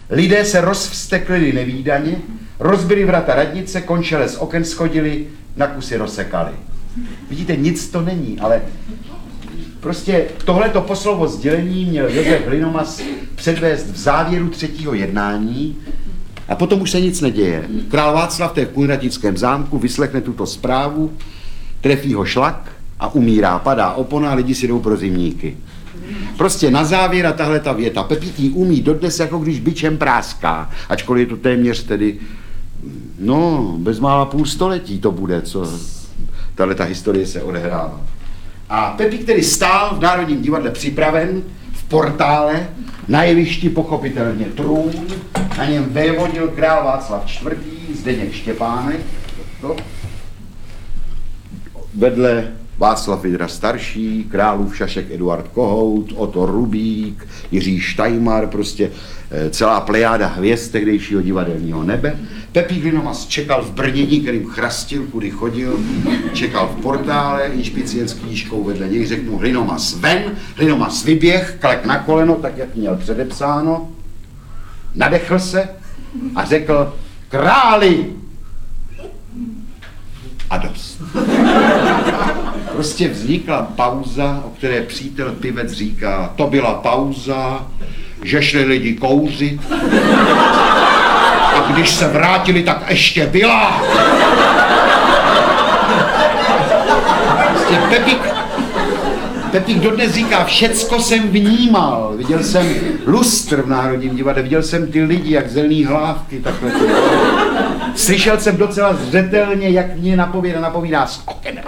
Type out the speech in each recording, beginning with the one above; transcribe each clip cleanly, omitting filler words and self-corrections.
Lidé se rozvsteklili nevídaně, rozbili vrata radnice, končele z oken schodili, na kusy rozsekali. Vidíte, nic to není, ale prostě tohleto poslovo sdělení měl Josef Hlinomas předvést v závěru třetího jednání a potom už se nic neděje. Král Václav v Kunratickém zámku vyslechne tuto zprávu, trefí ho šlak a umírá, padá opona, lidi si jdou pro zimníky. Prostě na závěr a tahle ta věta. Pepík jí umí dodnes, jako když bičem práská, ačkoliv je to téměř tedy, no, bezmála půl století to bude, co tahle ta historie se odehrává. A Pepík tedy stál v Národním divadle připraven, v portále, na jevišti pochopitelně trůn, na něm vévodil král Václav IV., Zdeněk Štěpánek, vedle Václav Vydra starší, králův šašek Eduard Kohout, Otto Rubík, Jiří Štajmar, prostě celá plejáda hvězd tehdejšího divadelního nebe. Pepík Hlinomas čekal v brnění, kterým chrastil, kudy chodil, čekal v portále, inšpicient s knížkou vedle něj, řekl Hlinomas ven, Hlinomas vyběh, klek na koleno, tak jak měl předepsáno, nadechl se a řekl králi a dost. Prostě vznikla pauza, o které přítel Pivec říká, to byla pauza, že šli lidi kouřit a když se vrátili, tak ještě byla. Prostě Pepík dodnes říká, všecko jsem vnímal, viděl jsem lustr v Národním divadle, viděl jsem ty lidi, jak zelený hlávky, takhle. Slyšel jsem docela zřetelně, jak mě napovídá z oken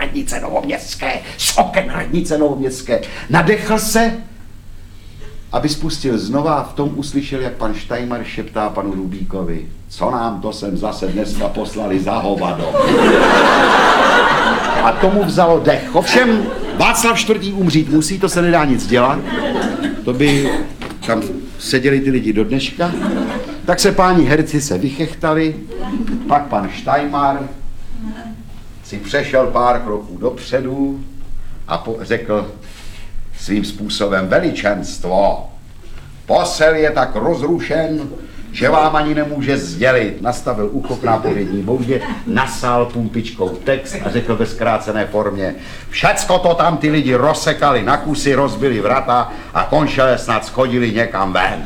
radnice Novoměstské. Nadechl se, aby spustil znova a v tom uslyšel, jak pan Štajmar šeptá panu Rubíkovi, co nám to sem zase dneska poslali za hovado. A tomu vzalo dech. Ovšem, Václav IV. Umřít musí, to se nedá nic dělat. To by tam seděli ty lidi do dneška. Tak se páni herci se vychechtali, pak pan Štajmar si přešel pár kroků dopředu a řekl svým způsobem veličenstvo. Posel je tak rozrušen, že vám ani nemůže sdělit. Nastavil ucho k nápovědní boudě, nasál pumpičkou text a řekl ve zkrácené formě všecko to tam ty lidi rozsekali na kusy, rozbili vrata a končele snad schodili někam ven.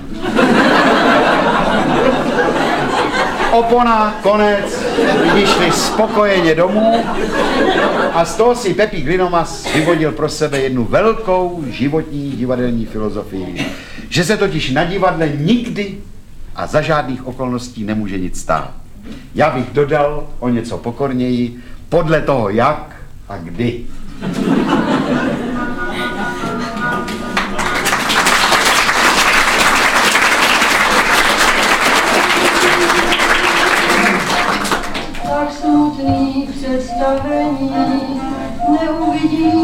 Opona, konec, lidi šli spokojeně domů a z toho si Pepík Hlinomas vyvodil pro sebe jednu velkou životní divadelní filozofii, že se totiž na divadle nikdy a za žádných okolností nemůže nic stát. Já bych dodal o něco pokorněji, podle toho jak a kdy. Tak smutných představení neuvidím